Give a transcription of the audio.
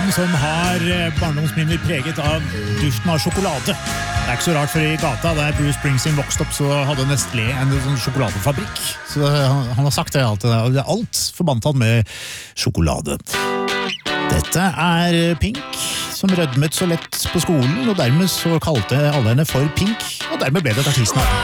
mann som har barndomsminner preget av duften av sjokolade. Det ikke så rart, for i gata der Bruce Springsteen vokste opp, så hadde Nestlé en sånn sjokoladefabrikk. Så han har sagt det alltid. Alt forbandt han med sjokolade. Dette Pink, som rødmet så lett på skolen, og dermed så kalte alle henne for Pink, og dermed ble det et artistnavn.